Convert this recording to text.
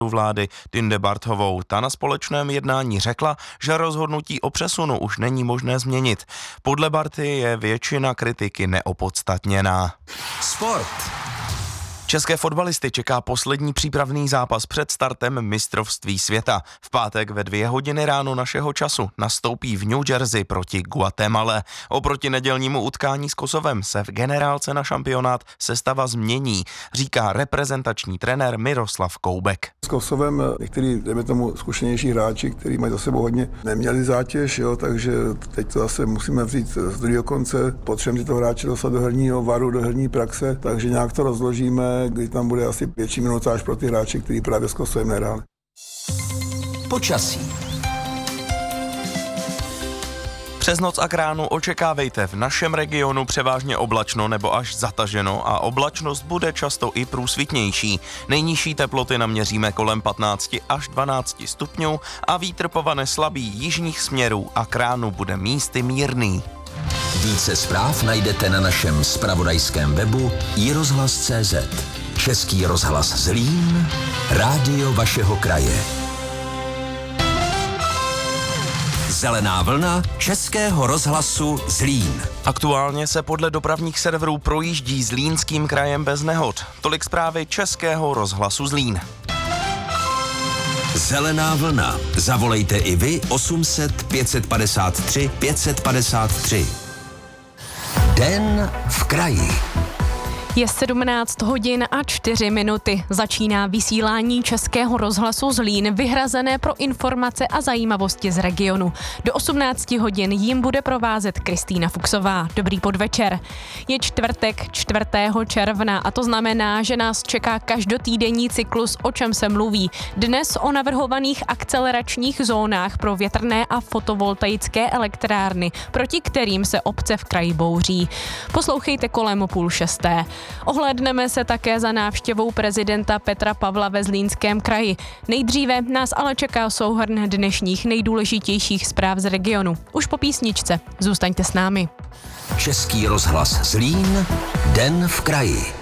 vlády Tünde Barthovou. Ta na společném jednání řekla, že rozhodnutí o přesunu už není možné změnit. Podle Barty je většina kritiky neopodstatněná. Sport. České fotbalisty čeká poslední přípravný zápas před startem mistrovství světa. V pátek ve 2 hodiny ráno našeho času nastoupí v New Jersey proti Guatemale. Oproti nedělnímu utkání s Kosovem se v generálce na šampionát sestava změní, říká reprezentační trenér Miroslav Koubek. S Kosovem některý, dejme tomu, zkušenější hráči, kteří mají za sebou hodně, neměli zátěž, takže teď to zase musíme vzít z druhého konce. Potřebujeme tyto hráče dostat do herního varu, do herní praxe, takže nějak to rozložíme, kdy tam bude asi větší minutáž pro ty hráče, kteří právě s Kosovem nehráli. Počasí. Přes noc a k ránu očekávejte v našem regionu převážně oblačno nebo až zataženo a oblačnost bude často i průsvitnější. Nejnižší teploty naměříme kolem 15 až 12 stupňů a vítr povane slabý jižních směrů a k ránu bude místy mírný. Více zpráv najdete na našem zpravodajském webu iRozhlas.cz. Český rozhlas Zlín, rádio vašeho kraje. Zelená vlna Českého rozhlasu Zlín. Aktuálně se podle dopravních serverů projíždí Zlínským krajem bez nehod. Tolik zprávy Českého rozhlasu Zlín. Zelená vlna. Zavolejte i vy 800 553 553. Den v kraji. Je 17 hodin a 4 minuty. Začíná vysílání Českého rozhlasu Zlín, vyhrazené pro informace a zajímavosti z regionu. Do 18 hodin jim bude provázet Kristýna Fuchsová. Dobrý podvečer. Je čtvrtek 4. června a to znamená, že nás čeká každotýdenní cyklus O čem se mluví. Dnes o navrhovaných akceleračních zónách pro větrné a fotovoltaické elektrárny, proti kterým se obce v kraji bouří. Poslouchejte kolem 5:30. Ohlédneme se také za návštěvou prezidenta Petra Pavla ve Zlínském kraji. Nejdříve nás ale čeká souhrn dnešních nejdůležitějších zpráv z regionu. Už po písničce. Zůstaňte s námi. Český rozhlas Zlín, Den v kraji.